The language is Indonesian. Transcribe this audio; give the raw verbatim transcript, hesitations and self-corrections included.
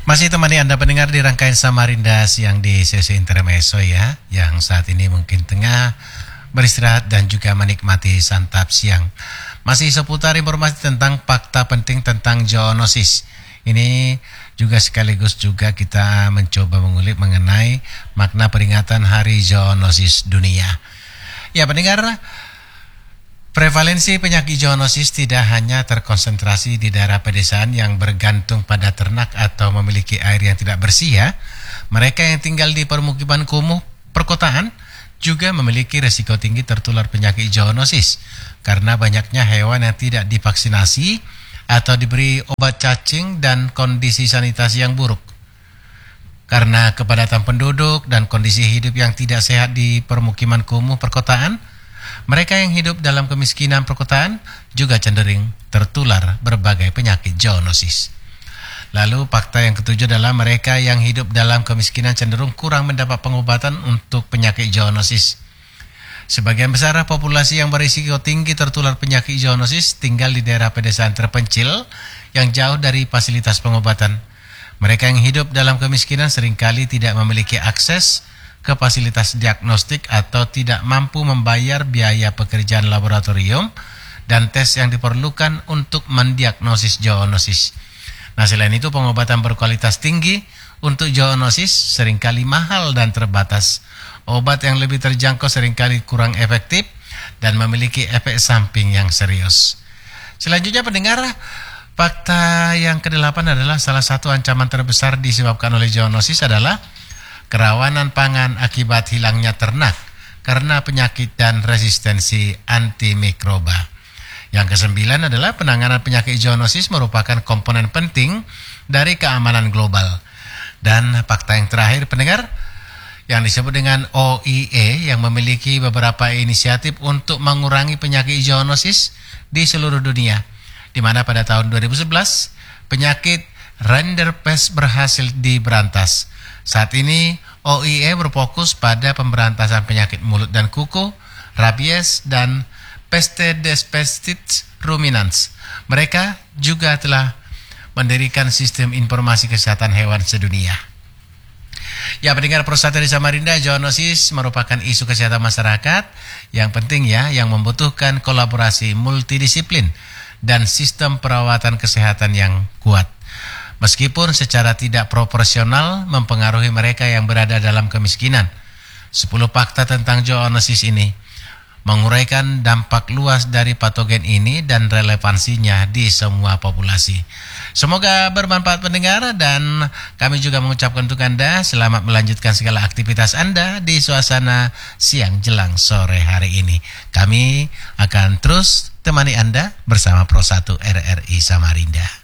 Masih temani Anda pendengar di rangkaian Samarinda siang di sesi intermezzo ya, yang saat ini mungkin tengah beristirahat dan juga menikmati santap siang. Masih seputar informasi tentang fakta penting tentang zoonosis. Ini juga sekaligus juga kita mencoba mengulik mengenai makna peringatan Hari Zoonosis Dunia. Ya pendengar, prevalensi penyakit zoonosis tidak hanya terkonsentrasi di daerah pedesaan yang bergantung pada ternak atau memiliki air yang tidak bersih ya. Mereka yang tinggal di permukiman kumuh perkotaan juga memiliki resiko tinggi tertular penyakit zoonosis karena banyaknya hewan yang tidak divaksinasi atau diberi obat cacing dan kondisi sanitasi yang buruk. Karena kepadatan penduduk dan kondisi hidup yang tidak sehat di permukiman kumuh perkotaan, mereka yang hidup dalam kemiskinan perkotaan juga cenderung tertular berbagai penyakit zoonosis. Lalu fakta yang ketujuh adalah mereka yang hidup dalam kemiskinan cenderung kurang mendapat pengobatan untuk penyakit zoonosis. Sebagian besar populasi yang berisiko tinggi tertular penyakit zoonosis tinggal di daerah pedesaan terpencil yang jauh dari fasilitas pengobatan. Mereka yang hidup dalam kemiskinan seringkali tidak memiliki akses ke fasilitas diagnostik atau tidak mampu membayar biaya pekerjaan laboratorium dan tes yang diperlukan untuk mendiagnosis zoonosis. Nah, selain itu pengobatan berkualitas tinggi untuk zoonosis seringkali mahal dan terbatas. Obat yang lebih terjangkau seringkali kurang efektif dan memiliki efek samping yang serius. Selanjutnya pendengar, fakta yang kedelapan adalah salah satu ancaman terbesar disebabkan oleh zoonosis adalah kerawanan pangan akibat hilangnya ternak karena penyakit dan resistensi antimikroba. Yang kesembilan adalah penanganan penyakit zoonosis merupakan komponen penting dari keamanan global. Dan fakta yang terakhir pendengar, yang disebut dengan O I E yang memiliki beberapa inisiatif untuk mengurangi penyakit zoonosis di seluruh dunia, di mana pada tahun dua ribu sebelas penyakit Rinderpest berhasil diberantas. Saat ini O I E berfokus pada pemberantasan penyakit mulut dan kuku, rabies, dan peste des pestis ruminans. Mereka juga telah mendirikan sistem informasi kesehatan hewan sedunia. Ya pendengar Prosata di Samarinda, zoonosis merupakan isu kesehatan masyarakat yang penting ya, yang membutuhkan kolaborasi multidisiplin dan sistem perawatan kesehatan yang kuat. Meskipun secara tidak proporsional mempengaruhi mereka yang berada dalam kemiskinan. sepuluh fakta tentang zoonosis ini menguraikan dampak luas dari patogen ini dan relevansinya di semua populasi. Semoga bermanfaat pendengar, dan kami juga mengucapkan untuk Anda selamat melanjutkan segala aktivitas Anda di suasana siang jelang sore hari ini. Kami akan terus temani Anda bersama Pro satu R R I Samarinda.